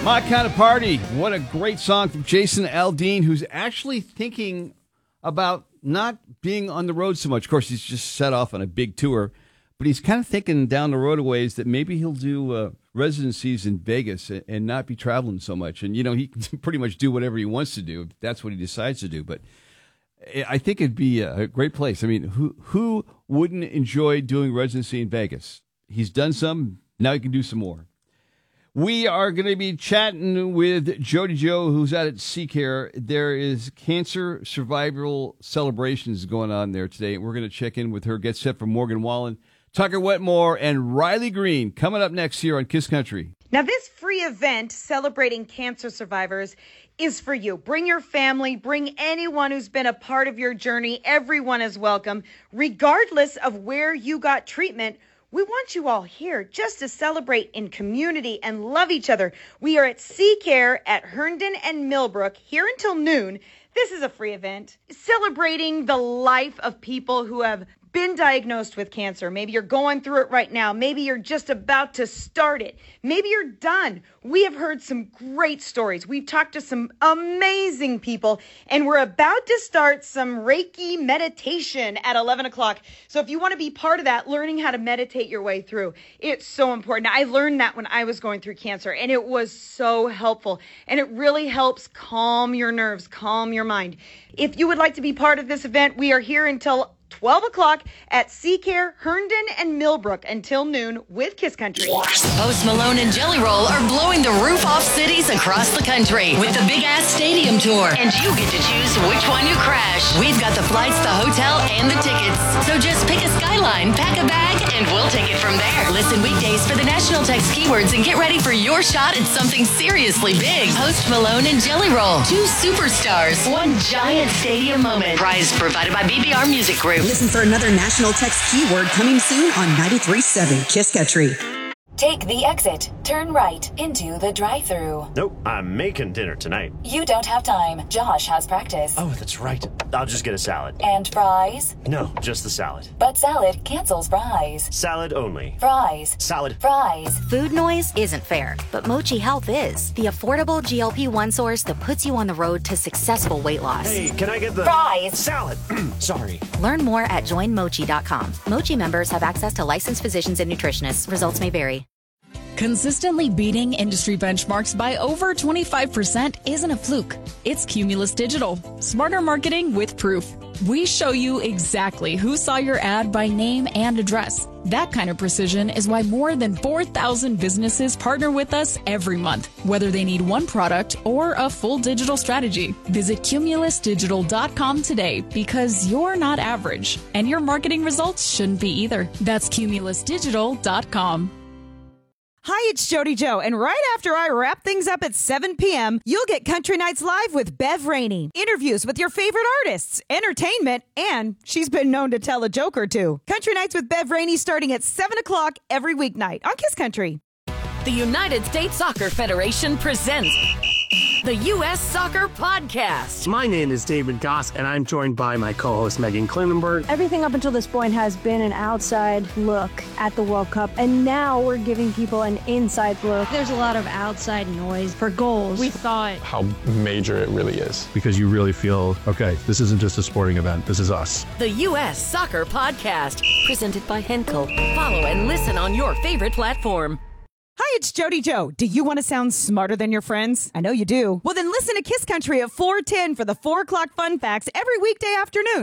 My Kind of Party. What a great song from Jason Aldean, who's actually thinking about not being on the road so much. Of course, he's just set off on a big tour, but he's kind of thinking down the road a ways that maybe he'll do residencies in Vegas and not be traveling so much. And, you know, he can pretty much do whatever he wants to do if that's what he decides to do. But I think it'd be a great place. I mean, who wouldn't enjoy doing residency in Vegas? He's done some. Now he can do some more. We are going to be chatting with Jody Joe, who's out at CCare. There is cancer survival celebrations going on there today. We're going to check in with her, get set for Morgan Wallen, Tucker Wetmore, and Riley Green coming up next here on Kiss Country. Now, this free event celebrating cancer survivors is for you. Bring your family, bring anyone who's been a part of your journey. Everyone is welcome, regardless of where you got treatment. We want you all here just to celebrate in community and love each other. We are at CCare at Herndon and Millbrook here until noon. This is a free event celebrating the life of people who have been diagnosed with cancer. Maybe you're going through it right now. Maybe you're just about to start it. Maybe you're done. We have heard some great stories. We've talked to some amazing people, and we're about to start some Reiki meditation at 11 o'clock. So if you want to be part of that, learning how to meditate your way through, it's so important. I learned that when I was going through cancer, and it was so helpful. And it really helps calm your nerves, calm your mind. If you would like to be part of this event, we are here until 12 o'clock at CCare, Herndon, and Millbrook until noon with Kiss Country. Post Malone and Jelly Roll are blowing the roof off cities across the country with the Big Ass Stadium Tour. And you get to choose which one you crash. We've got the flights, the hotel, and the tickets. So just pick a skyline, pack a bag, and we'll take it from there. Listen weekdays for the national text keywords and get ready for your shot at something seriously big. Post Malone and Jelly Roll. 2 superstars. 1 giant stadium moment. Prize provided by BBR Music Group. Listen for another national text keyword coming soon on 93.7 Kiss Country. Take the exit. Turn right into the drive-thru. Nope, I'm making dinner tonight. You don't have time. Josh has practice. Oh, that's right. I'll just get a salad. And fries? No, just the salad. But salad cancels fries. Salad only. Fries. Salad. Fries. Food noise isn't fair, but Mochi Health is. The affordable GLP-1 source that puts you on the road to successful weight loss. Hey, can I get the... Fries. Salad. Sorry. Learn more at joinmochi.com. Mochi members have access to licensed physicians and nutritionists. Results may vary. Consistently beating industry benchmarks by over 25% isn't a fluke. It's Cumulus Digital. Smarter marketing with proof. We show you exactly who saw your ad by name and address. That kind of precision is why more than 4,000 businesses partner with us every month, whether they need one product or a full digital strategy. Visit cumulusdigital.com today because you're not average, and your marketing results shouldn't be either. That's cumulusdigital.com. Hi, it's Jody Joe, and right after I wrap things up at 7 p.m., you'll get Country Nights Live with Bev Rainey. Interviews with your favorite artists, entertainment, and she's been known to tell a joke or two. Country Nights with Bev Rainey starting at 7 o'clock every weeknight on Kiss Country. The United States Soccer Federation presents the U.S. Soccer Podcast. My name is David Goss, and I'm joined by my co-host Megan Klinenberg. Everything up until this point has been an outside look at the World Cup, and now we're giving people an inside look. There's a lot of outside noise for goals. We thought how major it really is. Because you really feel, okay, this isn't just a sporting event, this is us. The U.S. Soccer Podcast, presented by Henkel. Follow and listen on your favorite platform. Hi, it's Jody Joe. Do you want to sound smarter than your friends? I know you do. Well, then listen to Kiss Country at 4:10 for the 4 o'clock fun facts every weekday afternoon.